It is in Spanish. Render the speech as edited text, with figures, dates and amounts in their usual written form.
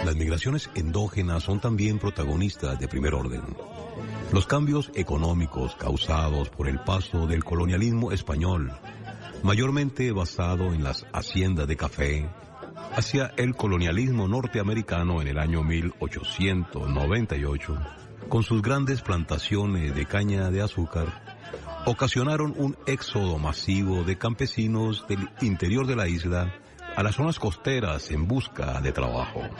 Las migraciones endógenas son también protagonistas de primer orden. Los cambios económicos causados por el paso del colonialismo español, mayormente basado en las haciendas de café, hacia el colonialismo norteamericano en el año 1898, con sus grandes plantaciones de caña de azúcar, ocasionaron un éxodo masivo de campesinos del interior de la isla a las zonas costeras en busca de trabajo.